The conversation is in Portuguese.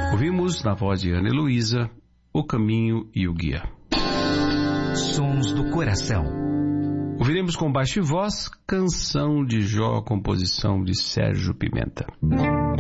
Ouvimos na voz de Ana Heloísa, O Caminho e o Guia. Sons do Coração. Ouviremos com baixo e voz Canção de Jó, composição de Sérgio Pimenta.